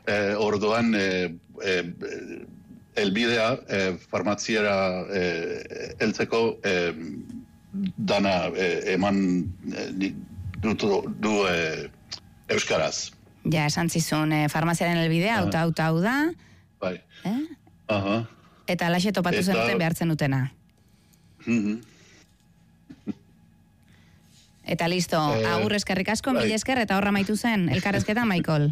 orduan elbidea farmaziera heltzeko dana eman du euskaraz. Ja, esan zizun, farmaziaren elbidea, hau da. Bai. Eta alaxe topatu zenuten behartzen dutena. Eta listo, agur eskerrik asko, mil esker, eta horra maitu zen, elkarrezketa, Michael.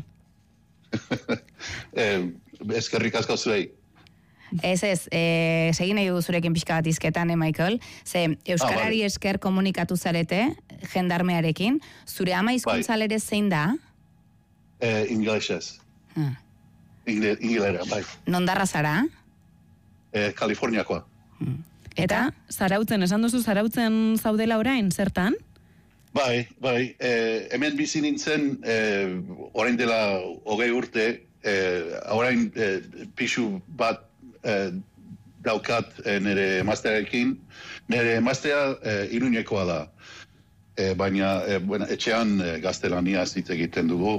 Eskerrik asko zuei. Ez, segin nahi du zurekin pixka bat izketan, Michael? Ze, euskarari esker komunikatu zarete, jendarmearekin, zure ama hizkuntzalere zein da? Ingelesez. Ingilera, bai. Nondarra zara? Kaliforniakoa. Eta, Zarautzen, esan duzu Zarautzen zaudela orain, zertan? Bai, hemen bizi nintzen, orain dela 20 urte, orain pixu bat daukat nire emaztearekin. Nire emaztea Iruñekoa da, baina etxean gaztelaniaz hitz egiten dugu.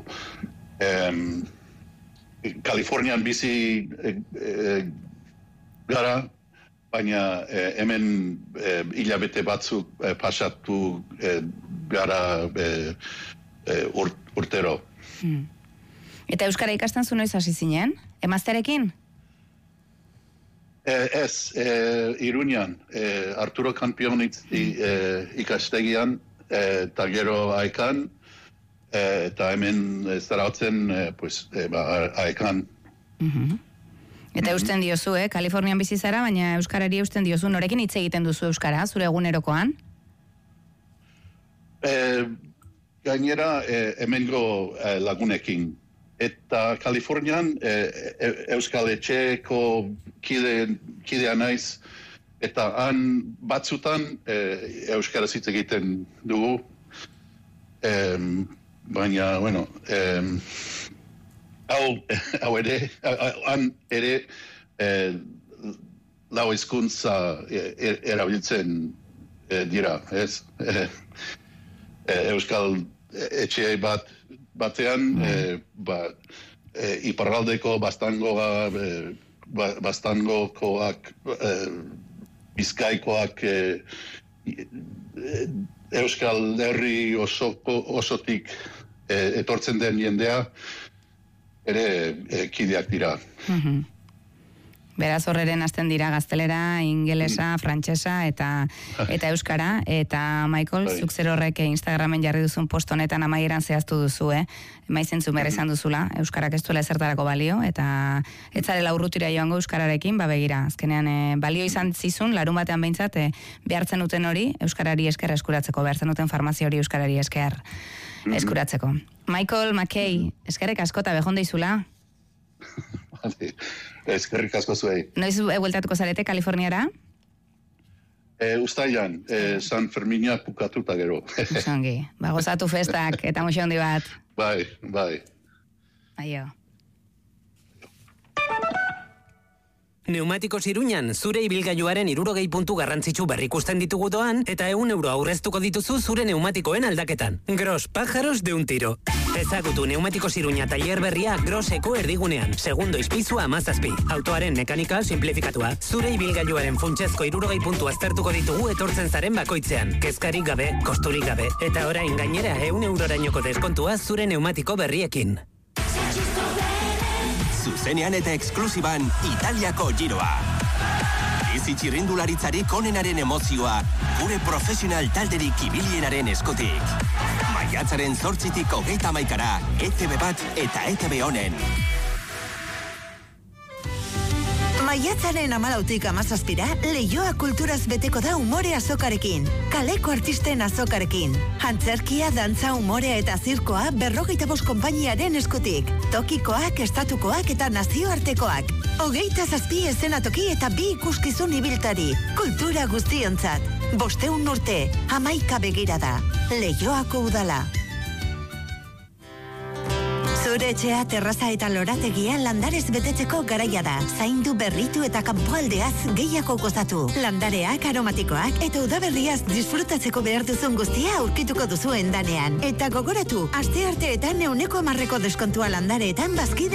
Kalifornian bizi gara, baina hemen hilabete batzuk pasatu gara urtero. Eta euskara ikasten zu noiz hasi zinen? Emaztearekin? Ez, Iruñan, Arturo Campion ikastegian, eta gero Aekan, eta hemen Zarautzen, Aekan. Eta eusten diozu, Kalifornian bizi zara, baina euskarari eusten diozu, norekin hitz egiten duzu euskara, zure egunerokoan? Gainera, hemengo lagunekin. Eta Kalifornian euskal etxeko kidea naiz, eta han batzutan euskaraz hitz egiten dugu. Baina, hau ere, han ere lau hizkuntza erabiltzen dira, ez? Euskal etxe batean, iparraldeko Baztangokoak, Bizkaikoak, Euskal Herri osotik etortzen den jendea, ere kideak dira. Beraz horreren hasten dira gaztelera, ingelesa, frantsesa eta euskara. Eta Michael, zuk zer horrek Instagramen jarri duzun post honetan amaieran zehaztu duzu, maizentzu behar izan duzula, euskarak ez duela ezertarako balio, eta etzarela urrutira joango euskararekin, begira, azkenean balio izan zizun, larun batean behintzat, behartzen duten hori, euskarari esker eskuratzeko, behartzen duten farmazia hori euskarari esker eskuratzeko. Michael McKay, eskerrik asko eta behon deizula. Eskerrik asko zuei. Noiz bueltatuko zarete Kaliforniara? Uztailan, San Fermina pukatuta gero. Zongi, gozatu festak eta muxo handi bat. Bai. Aio. Neumatikos Iruñan, zure ibilgailuaren 60 puntu garrantzitsu berrikusten ditugu doan, eta €1 aurreztuko dituzu zure neumatikoen aldaketan. Gros, pájaros de un tiro. Ezagutu Neumatikos Iruña tailer berria Groseko erdigunean, segundo izpizua 17. Autoaren mekanika simplifikatua. Zure ibilgailuaren funtsezko 60 puntu aztertuko ditugu etortzen zaren bakoitzean. Kezkarik gabe, kosturik gabe, eta orain gainera €1 deskontua zure neumatiko berriekin. Zuzenean eta eksklusiban Italiako giroa. Bizi txirrindularitzarik onenaren emozioa, gure profesional talderik ibilienaren eskutik. Maiatzaren 8-tik 31 ETV bat eta ETV honen. Maiatzaren 14-tik 17 Leioa kulturaz beteko da umore azokarekin. Kaleko artisten azokarekin. Antzerkia, dantza, umorea eta zirkoa 25 konpainiaren eskutik. Tokikoak, estatukoak eta nazioartekoak. 27 eszenatoki eta 2 ikuskizun ibiltari. Kultura guztiontzat. 500 urte, 11 begirada. Leioako udala. Zure etxea, terraza eta lorategia landarez betetzeko garaia da. Zaindu, berritu eta kanpoaldeaz gehiago gozatu. Landareak, aromatikoak eta udaberriaz disfrutatzeko behar duzun guztia aurkituko duzuen danean. Eta gogoratu, astearteetan 10% deskontua landareetan bazkide